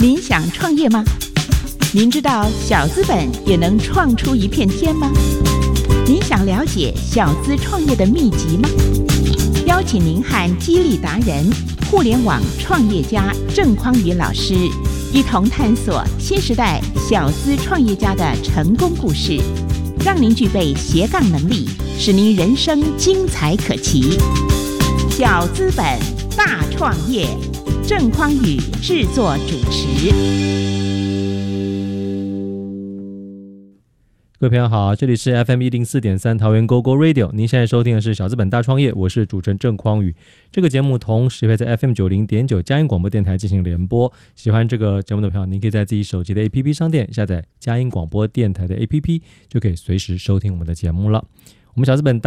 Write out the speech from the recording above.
您想创业吗？您知道小资本也能创出一片天吗？您想了解小资创业的秘籍吗？邀请您和激励达人、互联网创业家郑匡宇老师一同探索新时代小资创业家的成功故事，让您具备斜杠能力，使您人生精彩可期。小资本大创业，郑匡宇制作主持。 各位朋友好，这里是 FM104.3 桃园 GoGo Radio， 您现在收听的是小资本大创业，我是主持人郑匡宇。这个节目同时会在 FM90.9 佳音广播电台进行联播。喜欢这个节目的朋友，您可以在自己手机的 APP 商店下载佳音广播电台的 APP， 就可以随时收听我们的节目了。我们小资本